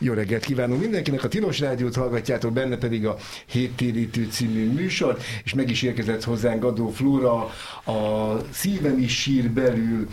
Jó reggelt kívánunk mindenkinek, a Tilos Rádiót hallgatjátok, benne pedig a Héttérítő című műsor, és meg is érkezett hozzánk Gadó Flóra, a Szívem is sír belül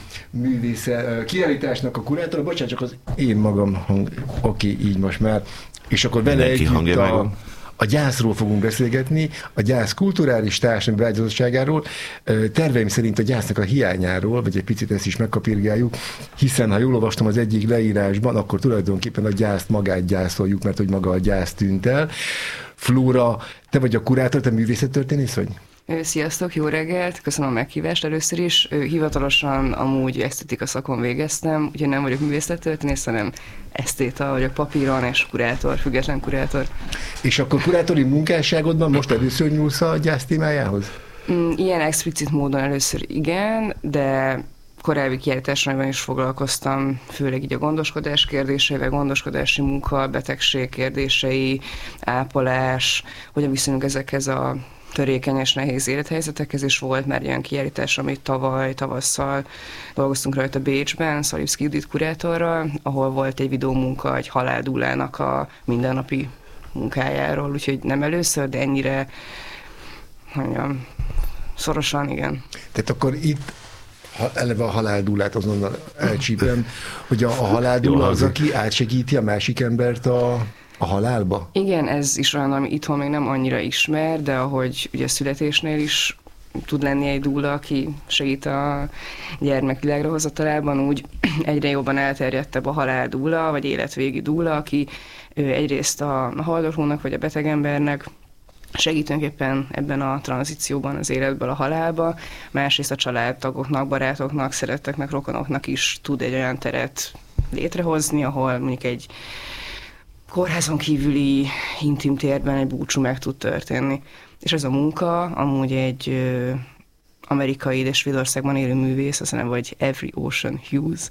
kiállításnak a kurátora. Bocsánat, csak az én magam oké, így most már. És akkor vele együtt a gyászról fogunk beszélgetni, a gyász kulturális társadalmi beágyazottságáról, terveim szerint a gyásznak a hiányáról, vagy egy picit ezt is megkapirgáljuk, hiszen ha jól olvastam az egyik leírásban, akkor tulajdonképpen a gyászt magát gyászoljuk, mert hogy maga a gyász tűnt el. Flóra, te vagy a kurátor, te művészettörténész vagy? Sziasztok, jó reggelt, köszönöm a meghívást először is. Hivatalosan amúgy esztetika szakon végeztem, úgyhogy nem vagyok művészettörténész, hanem esztéta vagyok papíron, és kurátor, független kurátor. És akkor kurátori munkásságodban most először nyúlsz a gyász témájához? Ilyen explicit módon először igen, de korábbi kiállításaiban is foglalkoztam, főleg így a gondoskodás kérdéseivel, gondoskodási munka, betegség kérdései, ápolás, hogyan viszonyunk ezekhez a törékeny és nehéz élethelyzetekhez, is volt már ilyen kiállítás, amit tavasszal dolgoztunk rajta Bécsben, Szalipszky Judit kurátorral, ahol volt egy videómunka egy haláldúlának a mindennapi munkájáról, úgyhogy nem először, de ennyire, mondjam, szorosan, igen. Tehát akkor itt eleve a haláldúlát azonnal elcsípem, hogy a haláldúla az, aki átsegíti a másik embert a halálba? Igen, ez is olyan, ami itthon még nem annyira ismer, de ahogy ugye születésnél is tud lenni egy dúla, aki segít a gyermek világra hozatalában, úgy egyre jobban elterjedtebb a haláldúla, vagy életvégi dúla, aki egyrészt a haldoklónak, vagy a betegembernek segítőképpen ebben a tranzícióban, az életből a halálba, másrészt a családtagoknak, barátoknak, szeretteknek, rokonoknak is tud egy olyan teret létrehozni, ahol mondjuk egy kórházon kívüli intim térben egy búcsú meg tud történni. És ez a munka amúgy egy amerikai és Svédországban élő művész, azt mondom, hogy Every Ocean Hughes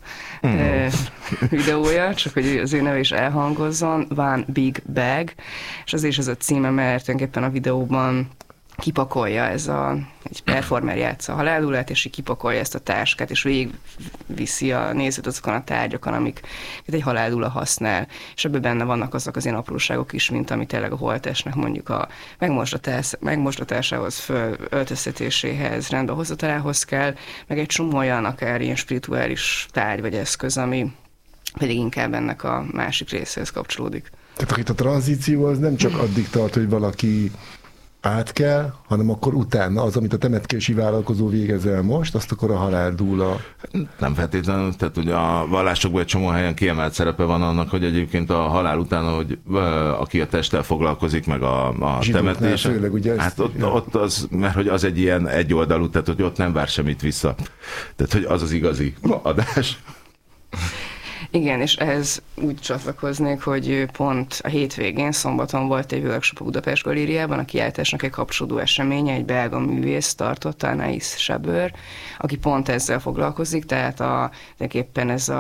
videója, csak hogy az ő neve is elhangozzon, One Big Bag, és azért is ez a címe, mert tulajdonképpen a videóban kipakolja egy performer játsza a haláldúlát, és így kipakolja ezt a táskát, és végigviszi a nézőt azokon a tárgyakon, amiket egy haláldúla használ. És ebben benne vannak azok az ilyen apróságok is, mint ami tényleg a holttestnek mondjuk a megmosdatásához, öltöztetéséhez, rendbe hozatalához kell, meg egy csomó olyan akár ilyen spirituális tárgy vagy eszköz, ami pedig inkább ennek a másik részéhez kapcsolódik. Tehát itt a tranzíció az nem csak addig tart, hogy valaki át kell, hanem akkor utána az, amit a temetkési vállalkozó végez el most, azt akkor a haláldúla. Nem feltétlenül, tehát ugye a vallásokban egy csomó helyen kiemelt szerepe van annak, hogy egyébként a halál után, hogy aki a testtel foglalkozik, meg a temetés. Főleg, ugye hát ott az, mert hogy az egy ilyen egyoldalú, tehát hogy ott nem vár semmit vissza. Tehát, hogy az az igazi adás. Igen, és ehhez úgy csatlakoznék, hogy pont a hétvégén, szombaton volt egy workshop a Budapest Galériában, a kiállításnak egy kapcsolódó eseménye, egy belga művész tartotta, Anaïs Chabert, aki pont ezzel foglalkozik, tehát tulajdonképpen ez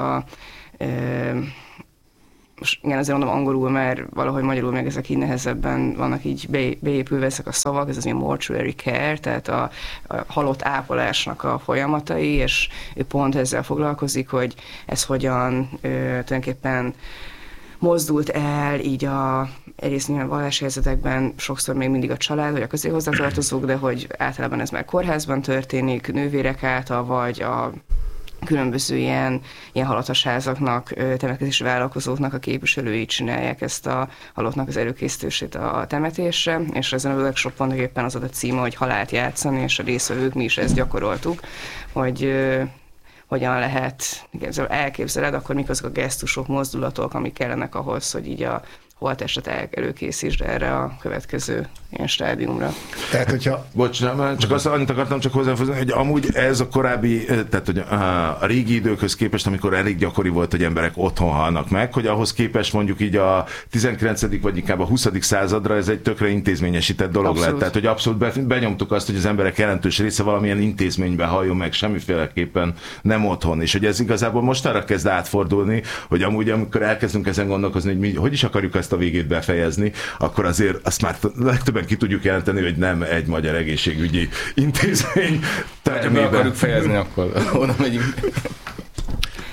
most igen, azért mondom angolul, mert valahogy magyarul meg ezek így nehezebben vannak így beépülve ezek a szavak, ez az ilyen mortuary care, tehát a halott ápolásnak a folyamatai, és ő pont ezzel foglalkozik, hogy ez hogyan tulajdonképpen mozdult el így egyrészt ilyen vallási helyzetekben sokszor még mindig a család, vagy a középhozzátartozók, de hogy általában ez már kórházban történik, nővérek által, vagy a különböző ilyen halottasházaknak, temetkezési vállalkozóknak a képviselői csinálják ezt a halottnak az előkészítését a temetésre, és ezen a workshopon éppen az a címe, hogy halált játszani, és a résztvevők mi is ezt gyakoroltuk, hogy hogyan lehet, elképzeled, akkor mik azok a gesztusok, mozdulatok, amik kellenek ahhoz, hogy így a holttestet előkészítsd erre a következő ilyen stádiumra. Tehát, hogyha... Bocsánat, csak azt annyit akartam csak hozzáfűzni, hogy amúgy ez a korábbi, tehát hogy a régi időkhöz képest, amikor elég gyakori volt, hogy emberek otthon halnak meg, hogy ahhoz képest mondjuk így a 19. vagy inkább a 20. századra ez egy tökre intézményesített dolog lett. Tehát, hogy abszolút benyomtuk azt, hogy az emberek jelentős része valamilyen intézménybe halljon meg, semmiféleképpen nem otthon. És hogy ez igazából most arra kezd átfordulni, hogy amúgy amikor elkezdünk ezen gondolkozni, hogy hogy is akarjuk ezt a végét befejezni, akkor azért azt már legtöbben ki tudjuk jelenteni, hogy nem egy magyar egészségügyi intézmény termében. Ha be akarjuk fejezni, akkor oda megyünk.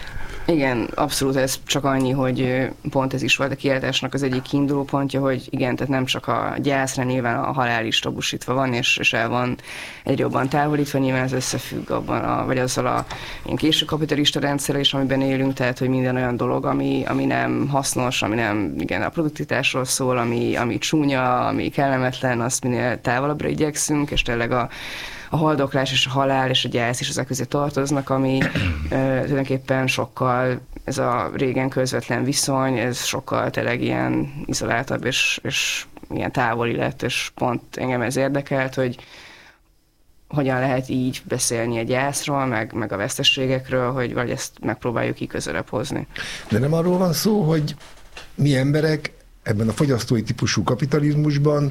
Igen, abszolút ez csak annyi, hogy pont ez is volt a kiáltásnak az egyik kiinduló pontja, hogy igen, tehát nem csak a gyászra, nyilván a halál is tabusítva van, és el van egyre jobban távolítva, nyilván ez összefügg abban, vagy azzal a késő kapitalista rendszerrel is, amiben élünk, tehát hogy minden olyan dolog, ami nem hasznos, ami nem igen, a produktivitásról szól, ami csúnya, ami kellemetlen, azt minél távolabbra igyekszünk, és tényleg a haldoklás és a halál és a gyász is ezek közé tartoznak, ami tulajdonképpen sokkal, ez a régen közvetlen viszony, ez sokkal tényleg ilyen izoláltabb és ilyen távoli lett, és pont engem ez érdekelt, hogy hogyan lehet így beszélni a gyászról, meg a veszteségekről, hogy vagy ezt megpróbáljuk ki közelebb hozni. De nem arról van szó, hogy mi emberek ebben a fogyasztói típusú kapitalizmusban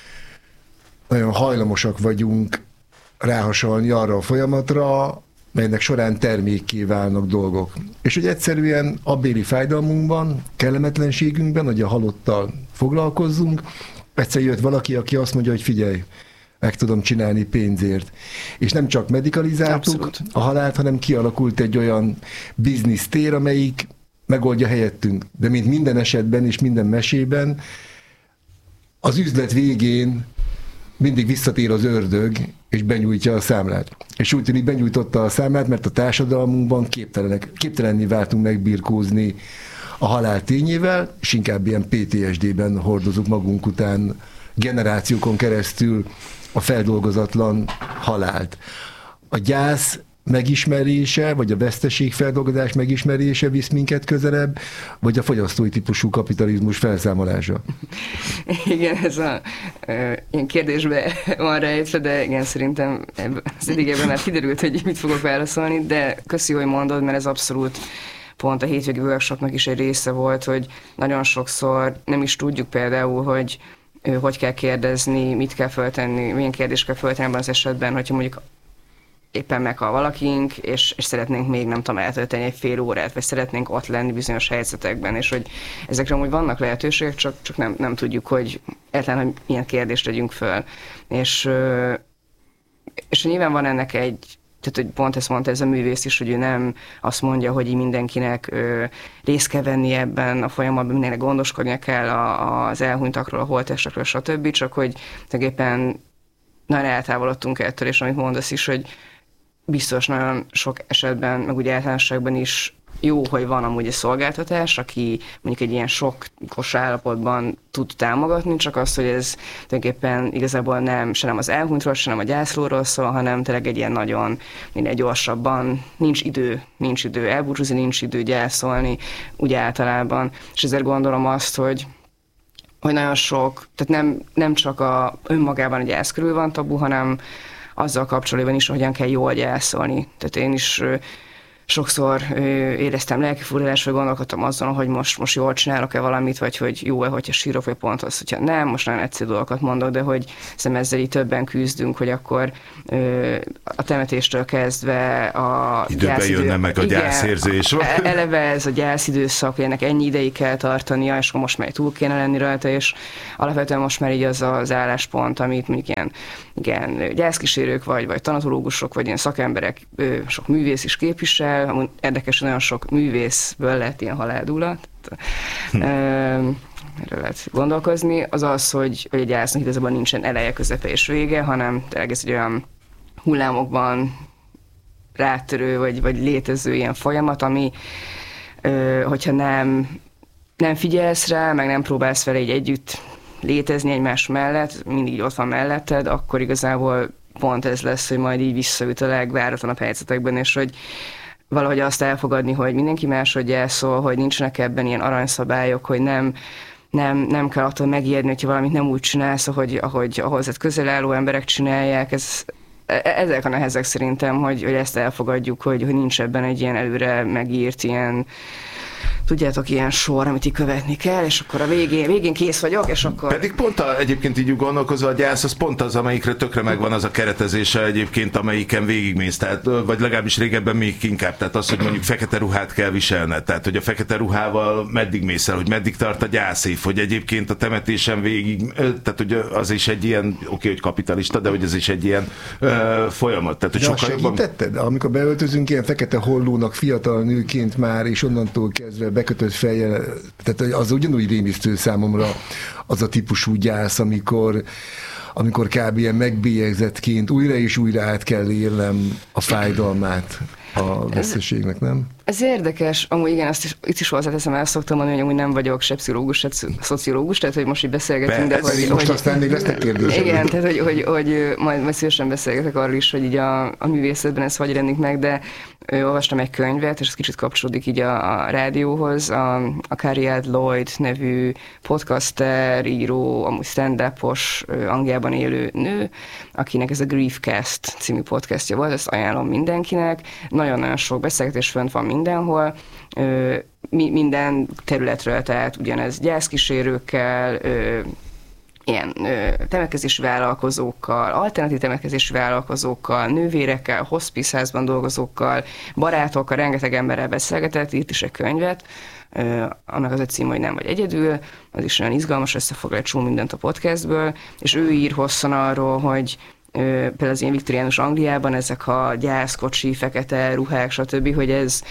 nagyon hajlamosak vagyunk ráhasalni arra a folyamatra, melynek során termékké válnak dolgok. És hogy egyszerűen abbéli fájdalmunkban, kellemetlenségünkben, hogy a halottal foglalkozzunk, egyszer jött valaki, aki azt mondja, hogy figyelj, meg tudom csinálni pénzért. És nem csak medikalizáltuk Abszolút. a halált, hanem kialakult egy olyan biznisztér, amelyik megoldja helyettünk. De mint minden esetben és minden mesében, az üzlet végén mindig visszatér az ördög, és benyújtja a számlát. És úgy tűnik benyújtotta a számlát, mert a társadalmunkban képtelenné váltunk megbirkózni a halál tényével, és inkább ilyen PTSD-ben hordozunk magunk után generációkon keresztül a feldolgozatlan halált. A gyász megismerése, vagy a veszteségfeldolgozás megismerése visz minket közelebb, vagy a fogyasztói típusú kapitalizmus felszámolása? Igen, ez ilyen kérdésbe van rejtve, de igen, szerintem az idégében már kiderült, hogy mit fogok válaszolni, de köszi, hogy mondod, mert ez abszolút pont a hétvégi workshopnak is egy része volt, hogy nagyon sokszor nem is tudjuk például, hogy kell kérdezni, mit kell föltenni, milyen kérdést kell föltenni abban az esetben, hogyha mondjuk éppen meghal valakink, és szeretnénk még nem tudom eltölteni egy fél órát, vagy szeretnénk ott lenni bizonyos helyzetekben, és hogy ezekre amúgy vannak lehetőségek, csak nem tudjuk, hogy egyáltalán, hogy milyen kérdést tegyünk föl. És nyilván van ennek tehát hogy pont ezt mondta ez a művész is, hogy ő nem azt mondja, hogy így mindenkinek részt kell venni ebben a folyamatban, mindenkinek gondoskodnia kell az elhunytakról, a holttestekről, stb., csak hogy tulajdonképpen nagyon eltávolodtunk ettől, és amit mondasz is, hogy biztos nagyon sok esetben, meg ugye általánosságban is jó, hogy van amúgy egy szolgáltatás, aki mondjuk egy ilyen sokkos állapotban tud támogatni, csak az, hogy ez tulajdonképpen igazából nem az elhunytról, se nem a gyászlóról szól, hanem tényleg egy ilyen nagyon minél gyorsabban, nincs idő elbúcsúzni, nincs idő gyászolni, úgy általában. És ezért gondolom azt, hogy nagyon sok, tehát nem csak önmagában a gyász körül van tabu, hanem azzal kapcsolatban is, hogyan kell jól gyászolni. Tehát én is sokszor éreztem lelkifurdalást, vagy gondolkodtam azon, hogy most jól csinálok-e valamit, vagy hogy jó-e, hogyha sírok, vagy pont az, hogyha nem, most nagyon egyszerű dolgokat mondok, de hogy hiszem ezzel így többen küzdünk, hogy akkor a temetéstől kezdve a időben jönne meg a gyászérzés. Eleve ez a gyászidőszak, hogy ennek ennyi ideig kell tartania, és akkor most már túl kéne lenni rajta, és alapvetően most már így az álláspont, amit mondjuk ilyen gyászkísérők, vagy tanatológusok, vagy ilyen szakemberek, sok művész is képvisel. Érdekes, hogy nagyon sok művészből lett ilyen haláldúlat. Erről lehet gondolkozni. Az az, hogy a gyásznak igazából nincsen eleje, közepe és vége, hanem tényleg ez egy olyan hullámokban rátörő, vagy létező ilyen folyamat, ami hogyha nem figyelsz rá, meg nem próbálsz vele így együtt létezni egymás mellett, mindig ott van melletted, akkor igazából pont ez lesz, hogy majd így visszaüt a legváratlanabb helyzetekben, és hogy valahogy azt elfogadni, hogy mindenki máshogy gyászol, hogy nincsenek ebben ilyen aranyszabályok, hogy nem kell attól megijedni, hogyha valamit nem úgy csinálsz, ahogy ahhoz közel álló emberek csinálják. Ezek a nehezek szerintem, hogy ezt elfogadjuk, hogy nincs ebben egy ilyen előre megírt ilyen tudjátok, ilyen sor, amit így követni kell, és akkor a végén kész vagyok, és akkor... Pedig pont egyébként így gondolkozva a gyász, az pont az, amelyikre tökre megvan az a keretezése egyébként, amelyiken végigmész, tehát, vagy legalábbis régebben még inkább, tehát az, hogy mondjuk fekete ruhát kell viselned, tehát hogy a fekete ruhával meddig mész el, hogy meddig tart a gyászév, hogy egyébként a temetésen végig, tehát hogy az is egy ilyen, oké, hogy kapitalista, de hogy ez is egy ilyen folyamat. Tehát, hogy sokkal jobban... Segítetted? Amikor beöltözünk ilyen fekete hollónak fiatal nőként már, és onnantól kezdve bekötött fejjel, tehát az ugyanúgy rémisztő számomra az a típusú gyász, amikor kb. Ilyen megbélyegzettként újra és újra át kell élnem a fájdalmát a veszteségnek, nem? Ez érdekes, amúgy igen, itt is hozzáteszem, el szoktam mondani, hogy amúgy nem vagyok se pszichológus, se szociológus, tehát hogy most így beszélgetünk, de hogy... Most aztán még lesznek kérdések. Igen, tehát hogy majd szívesen beszélgetek arról is, hogy így a művészetben ez hogy jelenik meg, de olvastam egy könyvet, és ez kicsit kapcsolódik így a rádióhoz, a Carrie Lloyd nevű podcaster, író, amúgy stand-upos, Angliában élő nő, akinek ez a Griefcast című podcastja volt, ezt ajánlom mindenkinek, nagyon-nagyon sok beszélgetés fönt van mindenhol, minden területről, tehát ugyanez gyászkísérőkkel, ilyen temetkezési vállalkozókkal, alternatív temetkezési vállalkozókkal, nővérekkel, hospice házban dolgozókkal, barátokkal, rengeteg emberrel beszélgetett, írt is egy könyvet, annak az a cím, hogy nem vagy egyedül, az is olyan izgalmas, összefoglal egy csomó mindent a podcastből, és ő ír hosszan arról, hogy például az ilyen viktoriánus Angliában ezek a gyászkocsi, fekete ruhák, stb., hogy ez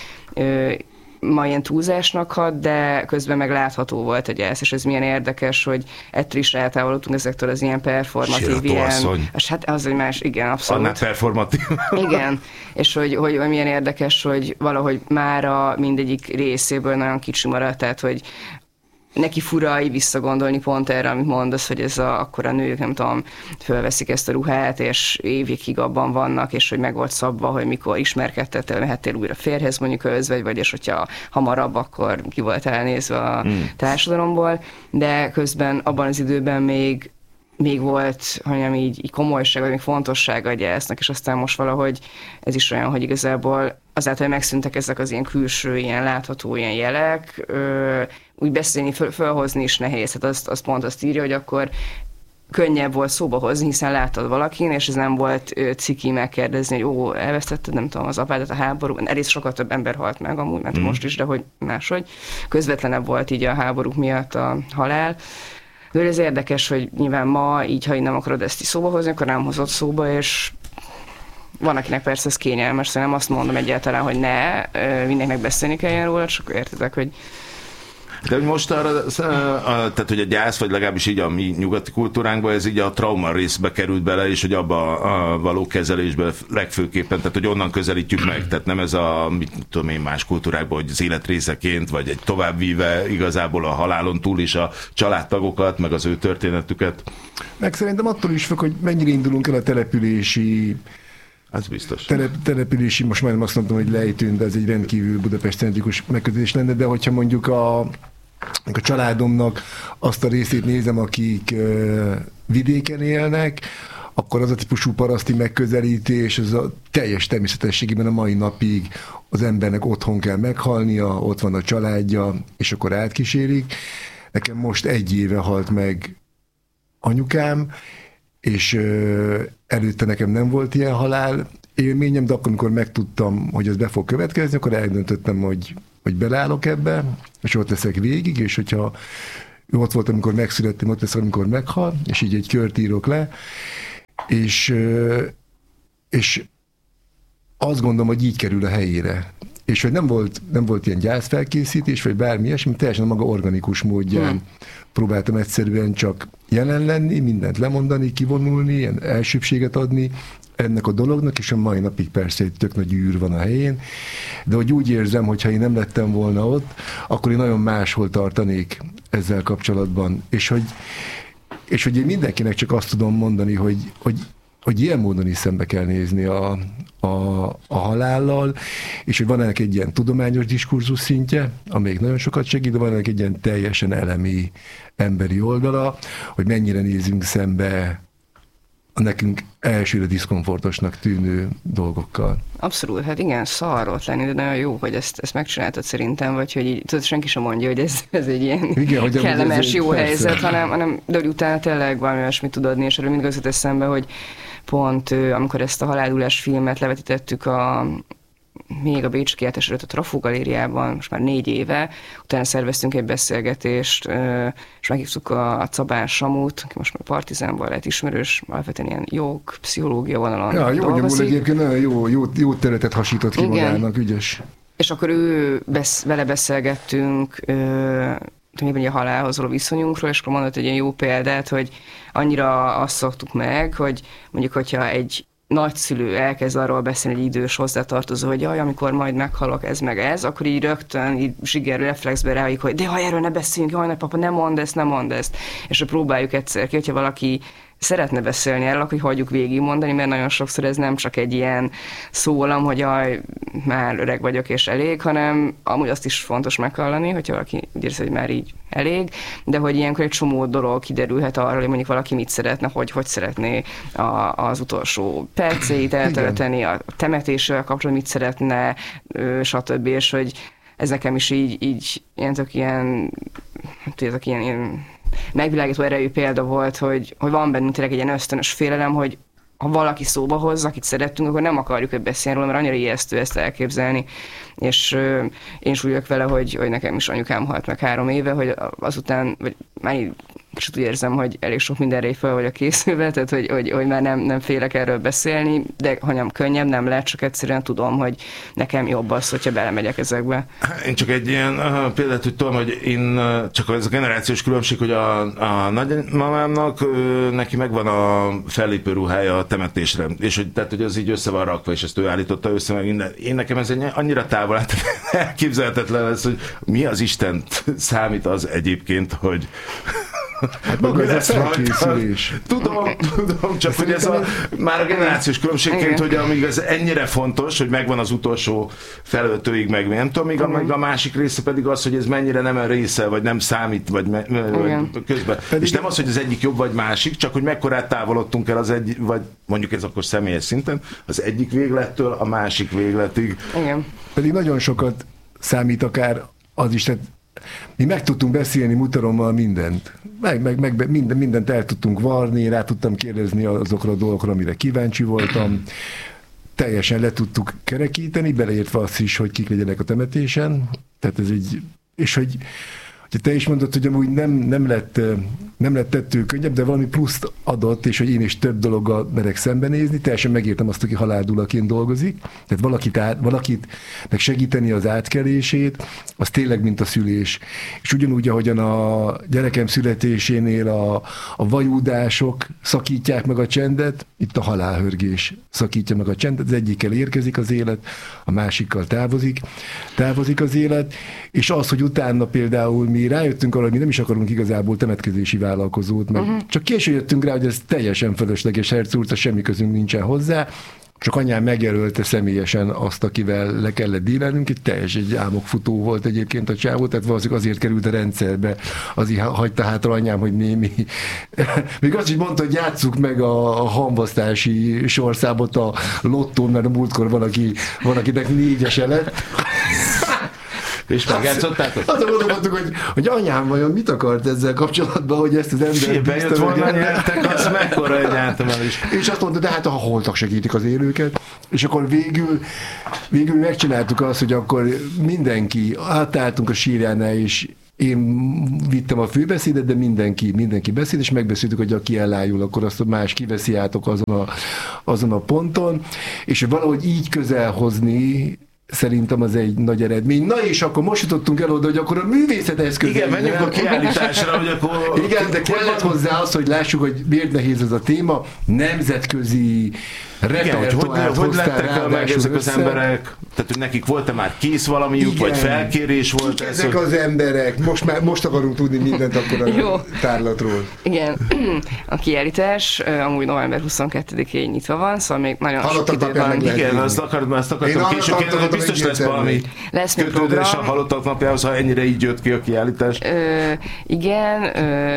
ma ilyen túlzásnak hat, de közben meg látható volt a gyász, és ez milyen érdekes, hogy ettől is eltávolodtunk ezektől az ilyen performatív, ilyen... Hát az egy más, igen, abszolút. Annál performatív. Igen, és hogy milyen érdekes, hogy valahogy mára mindegyik részéből nagyon kicsi maradt, tehát hogy neki fura így visszagondolni pont erre, amit mondasz, hogy ez akkor a nők, nem tudom, fölveszik ezt a ruhát, és évekig abban vannak, és hogy meg volt szabva, hogy mikor ismerkedtettél, mehettél újra férjhez mondjuk özvegy, vagy és hogyha hamarabb, akkor ki volt elnézve a társadalomból, de közben abban az időben még volt, hanem így komolyság, vagy még fontossága a gyásznak, és aztán most valahogy ez is olyan, hogy igazából azáltal, hogy megszűntek ezek az ilyen külső, ilyen látható ilyen jelek, úgy beszélni, fölhozni is nehéz. Hát azt pont azt írja, hogy akkor könnyebb volt szóba hozni, hiszen láttad valakin, és ez nem volt ciki megkérdezni, hogy elvesztetted, nem tudom, az apádat a háborúban. Egész sokkal több ember halt meg amúgy, mert most is, de hogy máshogy. Közvetlenebb volt így a háborúk miatt a halál. De ez érdekes, hogy nyilván ma így, ha így nem akarod ezt is szóba hozni, akkor nem hozott szóba, és van, akinek persze ez kényelmes, szóval nem azt mondom egyáltalán, hogy ne, mindenkinek beszélni kelljen róla, csak értitek, hogy... De hogy most arra, tehát hogy a gyász, vagy legalábbis így a mi nyugati kultúránkban, ez így a trauma részbe került bele, és hogy abba a való kezelésbe legfőképpen, tehát hogy onnan közelítjük meg, tehát nem ez a, mit tudom én, más kultúrákban, hogy az élet részeként, vagy egy továbbvíve igazából a halálon túl is a családtagokat, meg az ő történetüket. Meg szerintem attól is függ, hogy mennyire indulunk el a települési az biztos. Települési, most majdnem azt mondtam, hogy lejtőn, de ez egy rendkívül Budapest-centrikus megközelítés lenne, de hogyha mondjuk a családomnak azt a részét nézem, akik vidéken élnek, akkor az a típusú paraszti megközelítés, az a teljes természetességében a mai napig az embernek otthon kell meghalnia, ott van a családja, és akkor átkísérik. Nekem most 1 éve halt meg anyukám, és előtte nekem nem volt ilyen halál élményem, de akkor, amikor megtudtam, hogy ez be fog következni, akkor eldöntöttem, hogy beleállok ebbe, és ott leszek végig, és hogyha ott volt, amikor megszülettem, ott leszek, amikor meghal, és így egy kört írok le, és azt gondolom, hogy így kerül a helyére. És hogy nem volt ilyen gyászfelkészítés, vagy bármi ilyesmi, teljesen maga organikus módján próbáltam egyszerűen csak jelen lenni, mindent lemondani, kivonulni, ilyen elsőbséget adni ennek a dolognak, és a mai napig persze egy tök nagy űr van a helyén, de hogy úgy érzem, hogy ha én nem lettem volna ott, akkor én nagyon máshol tartanék ezzel kapcsolatban. És hogy én mindenkinek csak azt tudom mondani, hogy ilyen módon is szembe kell nézni a halállal, és hogy van ennek egy ilyen tudományos diskurzus szintje, amelyik nagyon sokat segít, de van ennek egy ilyen teljesen elemi emberi oldala, hogy mennyire nézünk szembe a nekünk elsőre diszkomfortosnak tűnő dolgokkal. Abszolút, hát igen, szar ott lenni, de nagyon jó, hogy ezt megcsináltad szerintem, vagy hogy így, tudod, senki sem mondja, hogy ez egy ilyen igen, kellemes, jó persze. helyzet, hanem de hogy utána tényleg valami olyasmit tud adni, és erről mindig az jut eszembe, hogy pont amikor ezt a Haláldulás filmet levetítettük még a Bécsi Kiáltás előtt a Trafó Galériában, most már 4 éve, utána szerveztünk egy beszélgetést, és meghívtuk a Cabán Samut, aki most már Partizánban lett ismerős, alapvetően ilyen jog, pszichológia vonalon dolgozik. Jó, egyébként nagyon jó területet hasított ki magának, ügyes. És akkor vele beszélgettünk, tulajdonképpen a halálhoz való viszonyunkról, és akkor mondott egy ilyen jó példát, hogy annyira azt szoktuk meg, hogy mondjuk, hogyha egy nagyszülő elkezd arról beszélni, egy idős hozzátartozó, hogy jaj, amikor majd meghalok, ez meg ez, akkor így rögtön így zsigerő reflexbe rájuk, hogy de ha erről ne beszéljünk, jaj, nagypapa, ne mondd ezt. És próbáljuk egyszer ki, hogyha valaki szeretne beszélni erről, akkor hagyjuk végigmondani, mert nagyon sokszor ez nem csak egy ilyen szólam, hogy jaj, már öreg vagyok és elég, hanem amúgy azt is fontos meghallani, hogyha valaki úgy érzi, hogy már így elég, de hogy ilyenkor egy csomó dolog kiderülhet arról, hogy mondjuk valaki mit szeretne, hogy szeretné az utolsó perceit eltölteni, a temetéssel kapcsolatban mit szeretne, stb. És hogy ez nekem is így ilyen megvilágító erejű példa volt, hogy van bennünk tényleg egy ilyen ösztönös félelem, hogy ha valaki szóba hoz, akit szerettünk, akkor nem akarjuk, hogy beszéljen róla, mert annyira ijesztő ezt elképzelni. És én is úgy vagyok vele, hogy nekem is anyukám halt meg 3 éve, hogy azután, vagy már így kicsit úgy érzem, hogy elég sok mindenre fel vagyok készülve, tehát hogy már nem félek erről beszélni, de hanem könnyebb nem lehet, csak egyszerűen tudom, hogy nekem jobb az, hogyha belemegyek ezekbe. Én csak egy ilyen példát, hogy tudom, hogy én csak ez a generációs különbség, hogy a nagymamámnak neki megvan a fellépő ruhája a temetésre, és hogy az így össze van rakva, és ezt ő állította össze, meg minden. Én nekem ez annyira távol, elképzelhetetlen lesz, hogy mi az Isten számít az egyébként, hogy hát maga ez a felkészülés. Tudom, csak hogy ez már a generációs különbségként, hogy amíg ez ennyire fontos, hogy megvan az utolsó felöltőig, meg nem tudom, míg a másik része pedig az, hogy ez mennyire nem a része, vagy nem számít, vagy közben. És nem az, hogy az egyik jobb vagy másik, csak hogy mekkorát távolodtunk el az egy, vagy mondjuk ez akkor személyes szinten, az egyik véglettől a másik végletig. Igen. Pedig nagyon sokat számít akár az is, tehát mi meg tudtunk beszélni Mutarommal mindent. Mindent el tudtunk varni, rá tudtam kérdezni azokra a dolgokra, amire kíváncsi voltam. Teljesen le tudtuk kerekíteni, beleértve azt is, hogy kik legyenek a temetésen. Tehát ez egy... És hogy te is mondod, hogy amúgy nem lett ettől könnyebb, de valami pluszt adott, és hogy én is több dologgal merek szembenézni, teljesen megértem azt, aki haláldulaként dolgozik, tehát valakit meg segíteni az átkelését, az tényleg mint a szülés. És ugyanúgy, ahogyan a gyerekem születésénél a vajúdások szakítják meg a csendet, itt a halálhörgés szakítja meg a csendet, az egyikkel érkezik az élet, a másikkal távozik az élet, és az, hogy utána például mi rájöttünk arra, hogy mi nem is akarunk igazából temetkezési vállalkozót, meg csak később jöttünk rá, hogy ez teljesen fölösleges hercúrta, semmi közünk nincsen hozzá, csak anyám megjelölte személyesen azt, akivel le kellett dílelnünk, egy álmokfutó volt egyébként a csávó, tehát valószínűleg azért került a rendszerbe, azért hagyta hátra anyám, hogy némi. Még azt is mondta, hogy játsszuk meg a hamvasztási sorszámot a lottón, mert a múltkor van, akinek 4-ese lett. És megjátszottátok? Azt gondoltuk, hogy anyám vajon mit akart ezzel kapcsolatban, hogy ezt az embert... Bejött volna nyertek, az mekkora nyertem el is. És azt mondta, de hát a holtak segítik az élőket. És akkor végül megcsináltuk azt, hogy akkor mindenki, átálltunk a sírjánál, és én vittem a főbeszédet, de mindenki beszél, és megbeszéltük, hogy aki elájul, akkor azt más kiveszi átok azon a ponton, és valahogy így közel hozni, szerintem az egy nagy eredmény. Na és akkor most jutottunk el oda, hogy akkor a művészet eszköz. Igen, menjünk a kiállításra, hogy akkor... Igen, de kellett hozzá az, hogy lássuk, hogy miért nehéz ez a téma. Nemzetközi repertoárt hogy lettek el meg ezek az emberek? Tehát, hogy nekik volt-e már kész valamiük, vagy felkérés volt ez? Ezek az emberek. Most akarunk tudni mindent akkor a tárlatról. Igen. A kiállítás amúgy november 22-én nyitva van, szóval még nagyon sok idő van. Igen, azt akartam később, biztos lesz valami kötődés a halottak napjához, ha ennyire így jött ki a kiállítás. Igen,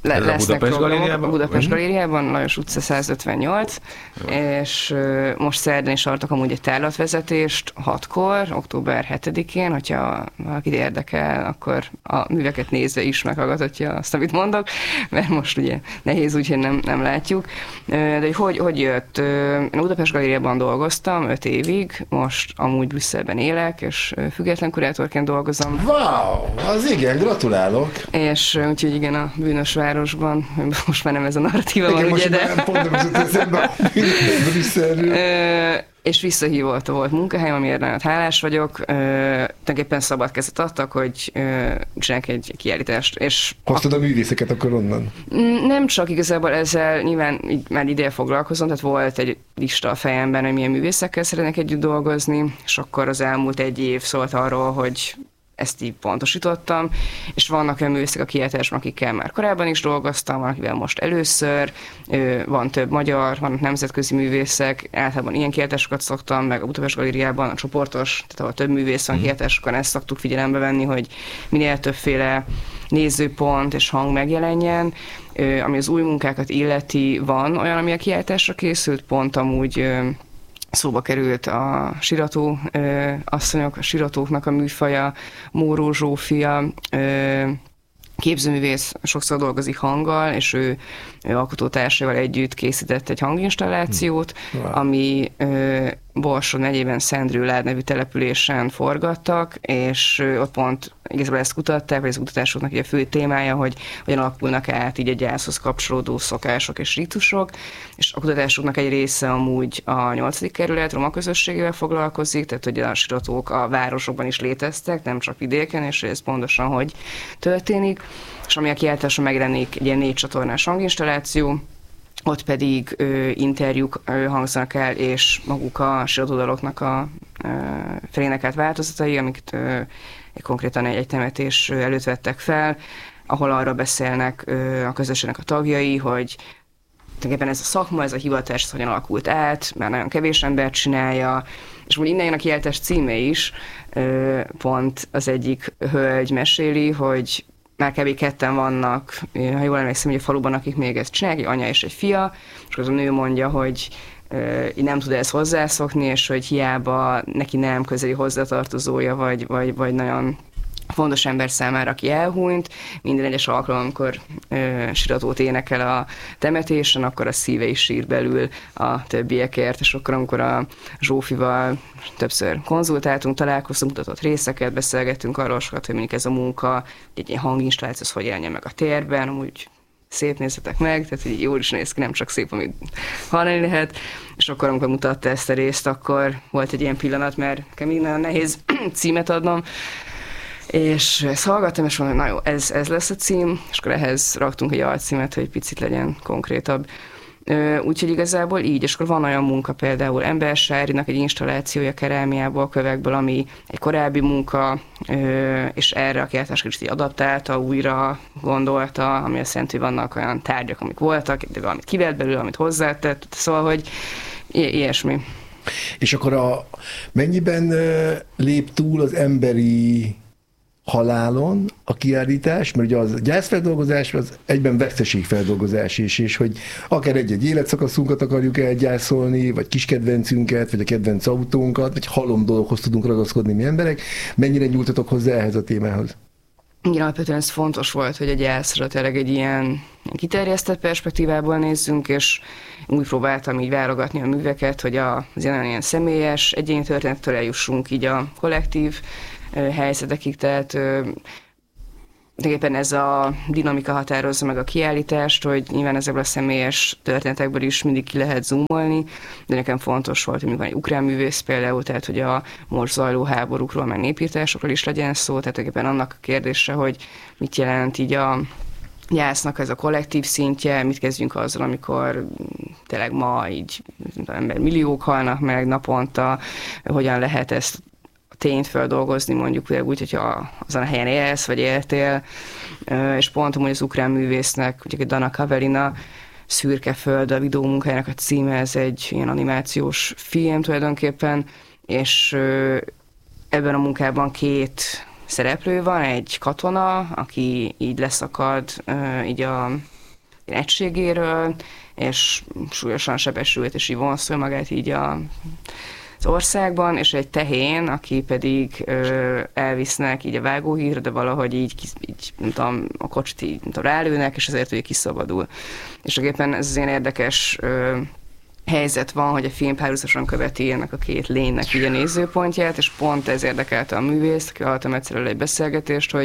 lesznek programok. Budapest Mhm. Galériában, Lajos utca 158, és most szerdán is tartok amúgy egy tárlatvezetést 6-kor, október 7-én, hogyha valakit érdekel, akkor a műveket nézve is meghallgathatja azt, amit mondok, mert most ugye nehéz, úgyhogy nem látjuk. De hogy jött? Én Budapest Galériában dolgoztam 5 évig, most amúgy Brüsszelben élek, és független kurátorként dolgozom. Wow, az igen, gratulálok. És úgyhogy igen, a bűnös városban, most már nem ez a narratíva van, Igen, ugye, most de... már pont nem jutott eszembe a Brüsszelről. És visszahívott volt munkahelyem, amiért nagyon hálás vagyok. Tulajdonképpen szabad kezet adtak, hogy csinálják egy kiállítást. És hoztad a művészeket akkor onnan? Nem csak igazából ezzel, nyilván már ideje foglalkozom, tehát volt egy lista a fejemben, hogy milyen művészekkel szeretnék együtt dolgozni, és akkor az elmúlt 1 év szólt arról, hogy ezt így pontosítottam, és vannak olyan művészek a kiállításban, akikkel már korábban is dolgoztam, van, akivel most először, van több magyar, vannak nemzetközi művészek, általában ilyen kiállításokat szoktam, meg a Budapest Galériában a csoportos, tehát ahol több művész van kiállításokon, ezt szoktuk figyelembe venni, hogy minél többféle nézőpont és hang megjelenjen. Ami az új munkákat illeti, van olyan, ami a kiállításra készült, pont amúgy szóba került a sirató asszonyok, a siratóknak a műfaja, Móró Zsófia, képzőművész, sokszor dolgozik hanggal, és ő alkotótársával együtt készített egy hanginstallációt, ami Borsod megyében Szendrőlád nevű településen forgattak, és ott pont igazából ezt kutatták, vagy az kutatásoknak a fő témája, hogy hogyan alakulnak át így a gyászhoz kapcsolódó szokások és ritusok, és a kutatásoknak egy része amúgy a 8. kerület roma közösségével foglalkozik, tehát hogy a siratók a városokban is léteztek, nem csak vidéken, és ez pontosan hogy történik, és ami a kiállításon megjelenik egy ilyen 4 csatornás hanginstalláció, ott pedig interjúk hangzanak el, és maguk a siratódaloknak a felénekelt változatai, amiket konkrétan egy temetés előtt vettek fel, ahol arra beszélnek a közösségnek a tagjai, hogy tulajdonképpen ez a szakma, ez a hivatás, ez hogyan alakult át, mert nagyon kevés ember csinálja, és úgy innen jön a kiállítás címe is, pont az egyik hölgy meséli, hogy már kb. 2-en vannak, ha jól emlékszem, hogy a faluban, akik még ezt csinálják, egy anya és egy fia, és az a nő mondja, hogy így nem tud ezt hozzászokni, és hogy hiába neki nem közeli hozzátartozója, vagy nagyon fontos ember számára, aki elhunyt, minden egyes alkalom, amikor siratót énekel a temetésen, akkor a szíve is sír belül a többiekért, és akkor amikor a Zsófival többször konzultáltunk, találkoztunk, mutatott részeket, beszélgettünk arról sokat, hogy mondjuk ez a munka, egy ilyen hanginstalláció, az hogy jelenjen meg a térben, amúgy szép nézzetek meg, tehát így jól is néz ki, nem csak szép, amit hallani lehet. És akkor, amikor mutatta ezt a részt, akkor volt egy ilyen pillanat, mert nekem nagyon nehéz címet adnom, és ezt hallgattam, és mondom, na jó, ez lesz a cím, és akkor ehhez raktunk egy alcímet, hogy picit legyen konkrétabb. Úgyhogy igazából így, és akkor van olyan munka például Ember Sárinak egy installációja kerámiából, kövekből, ami egy korábbi munka, és erre a kiállításra is adaptálta, újra gondolta, ami azt jelenti, hogy vannak olyan tárgyak, amik voltak, de valamit kivett belőle, amit hozzátett, szóval, hogy ilyesmi. És akkor mennyiben lép túl az emberi halálon a kiállítás, mert ugye az gyászfeldolgozás az egyben veszteségfeldolgozás is, és hogy akár egy-egy életszakaszunkat akarjuk elgyászolni, vagy kiskedvencünket, vagy a kedvenc autónkat, vagy halom dologhoz tudunk ragaszkodni mi emberek. Mennyire nyújtatok hozzá ehhez a témához? Igen, alapvetően ez fontos volt, hogy a gyászra tényleg egy ilyen kiterjesztett perspektívából nézzünk, és úgy próbáltam így válogatni a műveket, hogy az ilyen személyes, egyéni történettől eljussunk így a kollektív helyzetekig, tehát tulajdonképpen ez a dinamika határozza meg a kiállítást, hogy nyilván ezekből a személyes történetekből is mindig ki lehet zoomolni, de nekem fontos volt, hogy van egy ukrán művész például, tehát hogy a most zajló háborúkról, meg népírtásokról is legyen szó, tehát tulajdonképpen annak a kérdése, hogy mit jelent így a gyásznak ez a kollektív szintje, mit kezdjünk azzal, amikor tényleg ma így ember milliók halnak meg naponta, hogyan lehet ezt tényt feldolgozni, mondjuk úgy, hogyha azon a helyen élsz, vagy éltél, és pont hogy az ukrán művésznek, ugye Dana Kaverina Szürke föld a videómunkájának a címe, ez egy ilyen animációs film tulajdonképpen, és ebben a munkában 2 szereplő van, egy katona, aki így leszakad így a egységéről, és súlyosan sebesült, és így vonszol magát így az országban, és egy tehén, aki pedig elvisznek így a vágóhídra, de valahogy így nem tudom, a kocsit így rálőnek, és ezért ő kiszabadul. És éppen ez az ilyen érdekes helyzet van, hogy a film párhuzamosan követi ennek a két lénynek így a nézőpontját, és pont ez érdekelte a művészt, aki hallottam egyszerűen egy beszélgetést, hogy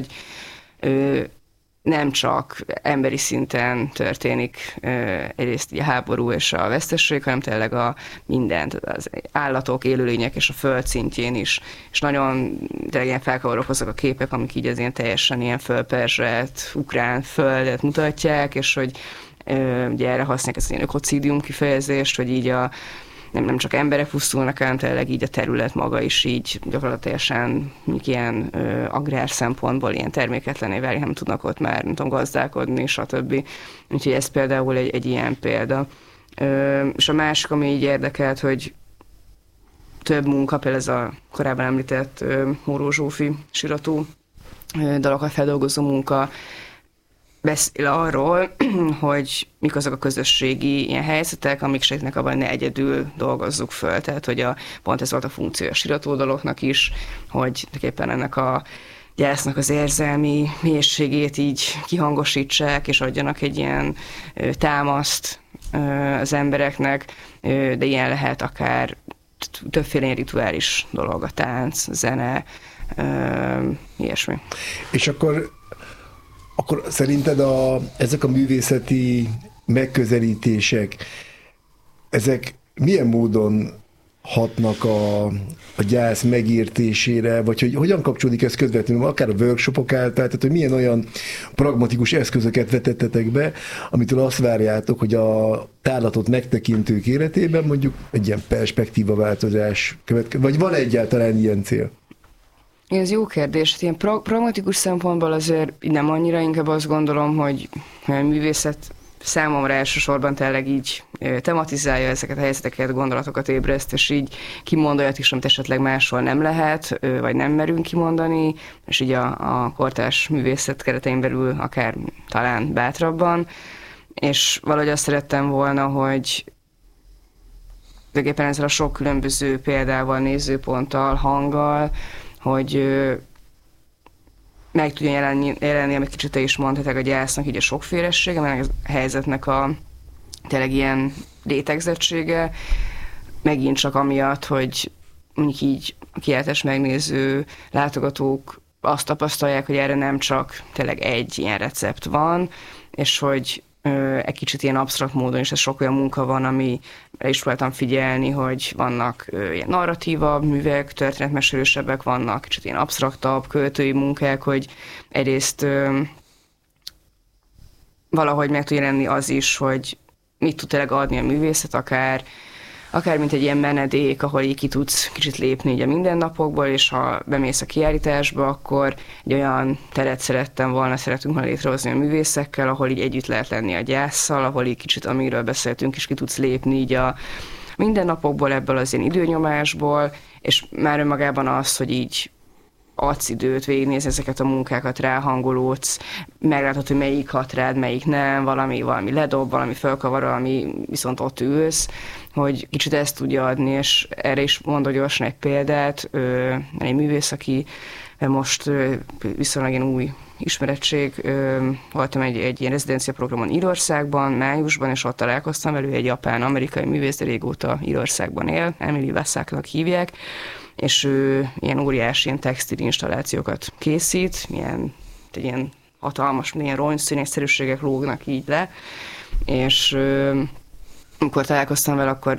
nem csak emberi szinten történik egyrészt a háború és a vesztesség, hanem tényleg a mindent, az állatok, élőlények és a föld szintjén is. És nagyon tényleg ilyen felkavarok azok a képek, amik így az ilyen teljesen ilyen fölperzselt ukrán földet mutatják, és hogy ugye erre használják ezt ilyen ökocidium kifejezést, hogy így nem csak emberek pusztulnak, hanem tényleg így a terület maga is így gyakorlatilag ilyen agrár szempontból ilyen terméketlené válik, nem tudnak ott már, nem tudom, gazdálkodni, stb. Úgyhogy ez például egy ilyen példa. És a másik, ami így érdekelt, hogy több munka, például ez a korábban említett Móró Zsófi síratú dalokat feldolgozó munka, beszél arról, hogy mik azok a közösségi ilyen helyzetek, amik segítenek abban, hogy ne egyedül dolgozzuk föl. Tehát, hogy pont ez volt a funkció a síratódaloknak is, hogy éppen ennek a gyásznak az érzelmi mélységét így kihangosítsák, és adjanak egy ilyen támaszt az embereknek, de ilyen lehet akár többféle rituális dolog, a tánc, zene, ilyesmi. És akkor szerinted ezek a művészeti megközelítések, ezek milyen módon hatnak a gyász megértésére, vagy hogy hogyan kapcsolódik ez közvetlenül, akár a workshopok által, tehát hogy milyen olyan pragmatikus eszközöket vetettetek be, amitől azt várjátok, hogy a tárlatot megtekintők életében mondjuk egy ilyen perspektívaváltozás következik, vagy van egyáltalán ilyen cél? Ez jó kérdés. Hát ilyen pragmatikus szempontból azért nem annyira, inkább azt gondolom, hogy a művészet számomra elsősorban tényleg így tematizálja ezeket a helyzeteket, gondolatokat ébreszt, és így kimond olyat is, amit esetleg máshol nem lehet, vagy nem merünk kimondani, és így a kortárs művészet keretein belül akár talán bátrabban. És valahogy azt szerettem volna, hogy tulajdonképpen ezzel a sok különböző példával, nézőponttal, hanggal, hogy meg tudjon jelenni, amit kicsit te is mondhatok, a gyásznak így a sokfélesége, mert a helyzetnek a tényleg ilyen rétegzettsége, megint csak amiatt, hogy mondjuk így a kiáltás megnéző látogatók azt tapasztalják, hogy erre nem csak tényleg egy ilyen recept van, és hogy egy kicsit ilyen absztrakt módon is ez sok olyan munka van, amire is próbáltam figyelni, hogy vannak ilyen narratívabb művek, történetmesélősebbek, vannak kicsit ilyen absztraktabb költői munkák, hogy egyrészt valahogy meg tud jelenni az is, hogy mit tud tényleg adni a művészet, akár mint egy ilyen menedék, ahol így ki tudsz kicsit lépni így a mindennapokból, és ha bemész a kiállításba, akkor egy olyan teret szerettünk volna létrehozni a művészekkel, ahol így együtt lehet lenni a gyásszal, ahol így kicsit, amiről beszéltünk, is ki tudsz lépni így a mindennapokból, ebből az ilyen időnyomásból, és már önmagában az, hogy így adsz időt, végignéz ezeket a munkákat, ráhangolódsz, meglátod, hogy melyik hat rád, melyik nem, valami ledob, valami fölkavar, valami viszont ott ülsz, hogy kicsit ezt tudja adni, és erre is mondok gyorsan egy példát, egy művész, aki most viszonylag ilyen új ismerettség, voltam egy ilyen rezidencia programon Írországban, májusban, és ott találkoztam velő, egy japán-amerikai művész, de régóta Írországban él, Emily Wasáknak hívják, és ő ilyen óriási ilyen textil installációkat készít, egy ilyen hatalmas, ilyen rongyszínésszerűségek lógnak így le, és amikor találkoztam vele, akkor